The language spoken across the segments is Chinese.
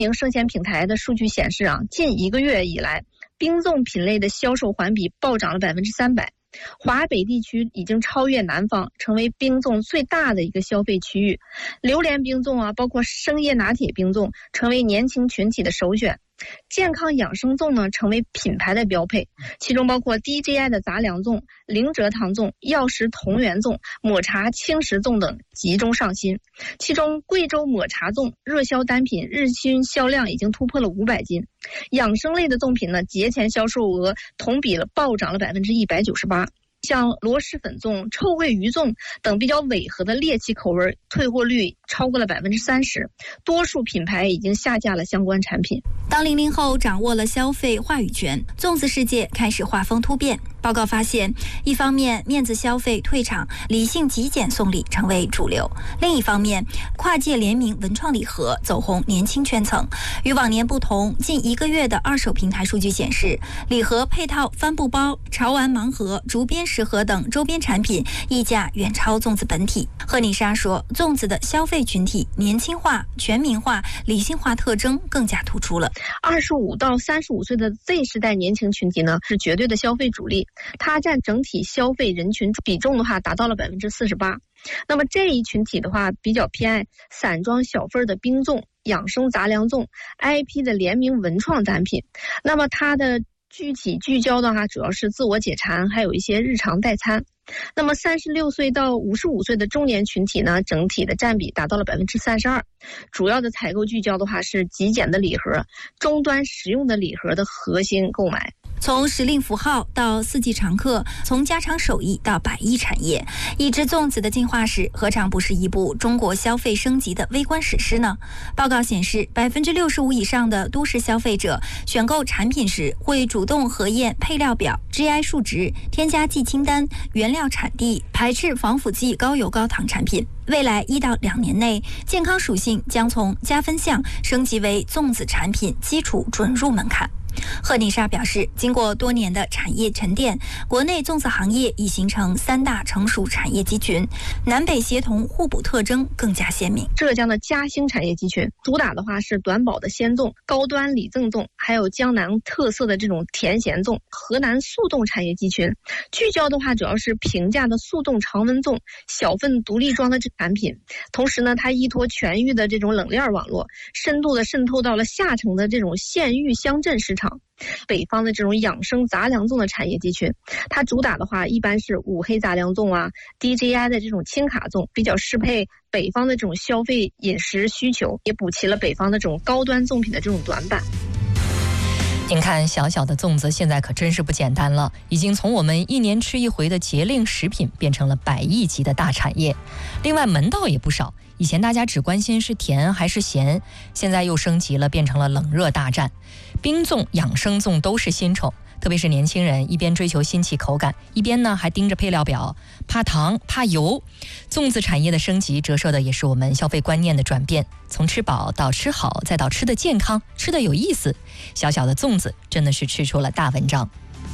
生鲜平台的数据显示近1个月以来，冰粽品类的销售环比暴涨了300%。华北地区已经超越南方，成为冰粽最大的一个消费区域。榴莲冰粽包括生椰拿铁冰粽，成为年轻群体的首选。健康养生粽呢，成为品牌的标配，其中包括 DJI 的杂粮粽、零蔗糖粽、药食同源粽、抹茶轻食粽等集中上新。其中贵州抹茶粽热销单品日均销量已经突破了500斤。养生类的粽品呢，节前销售额同比暴涨了198%。像螺蛳粉粽、臭鳜鱼粽等比较违和的猎奇口味，退货率超过了30%，多数品牌已经下架了相关产品。 当00后掌握了消费话语权，粽子世界开始画风突变。报告发现，一方面面子消费退场，理性极简送礼成为主流；另一方面，跨界联名文创礼盒走红年轻圈层。与往年不同，近1个月的二手平台数据显示，礼盒配套帆布包、潮玩盲盒、竹编食盒等周边产品溢价远超粽子本体。贺妮莎说，粽子的消费群体年轻化、全民化、理性化特征更加突出了。 25到35岁的 Z 世代年轻群体呢，是绝对的消费主力，它占整体消费人群比重的话达到了48%。那么这一群体的话，比较偏爱散装小份的冰粽、养生杂粮粽、IP 的联名文创单品。那么它的具体聚焦的话，主要是自我解馋，还有一些日常代餐。那么36岁到55岁的中年群体呢，整体的占比达到了32%。主要的采购聚焦的话是极简的礼盒、终端实用的礼盒的核心购买。 从时令符号到四季常客，从家常手艺到百亿产业，一只粽子的进化史何尝不是一部中国消费升级的微观史诗呢？报告显示，65%以上的都市消费者选购产品时会主动核验配料表、GI 数值、添加剂清单、原料产地，排斥防腐剂、高油高糖产品。未来1到2年内，健康属性将从加分项升级为粽子产品基础准入门槛。贺妮莎表示，经过多年的产业沉淀，国内粽子行业已形成3大成熟产业集群，南北协同互补特征更加鲜明。 浙江的嘉兴产业集群主打的话是短保的鲜粽、高端礼赠粽，还有江南特色的这种甜咸粽。河南速冻产业集群聚焦的话主要是平价的速冻常温粽、小份独立装的产品，同时呢，它依托全域的这种冷链网络，深度的渗透到了下沉的这种县域乡镇市场。北方的这种养生杂粮粽的产业集群，它主打的话一般是五黑杂粮粽DJI 的这种轻卡粽，比较适配北方的这种消费饮食需求，也补齐了北方的这种高端粽品的这种短板。 您看，小小的粽子现在可真是不简单了，已经从我们1年吃一回的节令食品变成了100亿级的大产业。另外门道也不少，以前大家只关心是甜还是咸，现在又升级了，变成了冷热大战。冰粽、养生粽都是新宠，特别是年轻人一边追求新奇口感，一边呢还盯着配料表，怕糖怕油。粽子产业的升级折射的也是我们消费观念的转变，从吃饱到吃好，再到吃的健康，吃的有意思。小小的粽子真的是吃出了大文章。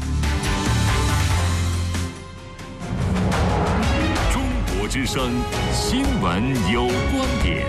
中国之声新闻有观点，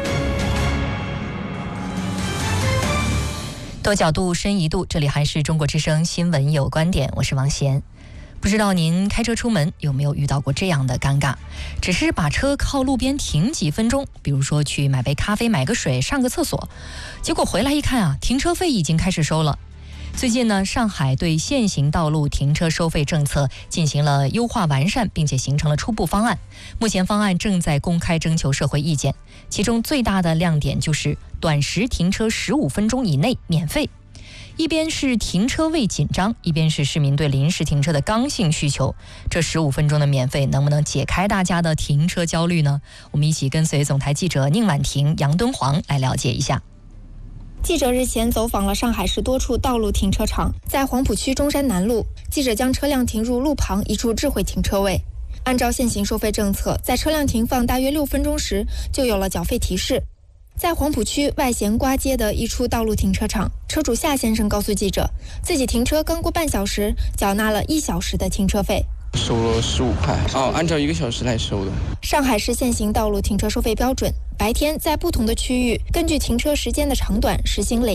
多角度深一度，这里还是中国之声新闻有观点，我是王贤。不知道您开车出门有没有遇到过这样的尴尬，只是把车靠路边停几分钟，比如说去买杯咖啡、买个水、上个厕所，结果回来一看停车费已经开始收了。最近呢，上海对现行道路停车收费政策进行了优化完善，并且形成了初步方案。目前方案正在公开征求社会意见，其中最大的亮点就是短时停车15分钟以内免费。一边是停车位紧张，一边是市民对临时停车的刚性需求，这15分钟的免费能不能解开大家的停车焦虑呢？我们一起跟随总台记者宁婉婷、杨敦煌来了解一下。 记者日前走访了上海市多处道路停车场，在黄浦区中山南路，记者将车辆停入路旁一处智慧停车位。按照现行收费政策，在车辆停放大约6分钟时，就有了缴费提示。在黄浦区外咸瓜街的一处道路停车场，车主夏先生告诉记者，自己停车刚过半小时，缴纳了1小时的停车费， 收了15块。按照1个小时来收的。 上海市现行道路停车收费标准，白天在不同的区域，根据停车时间的长短实行累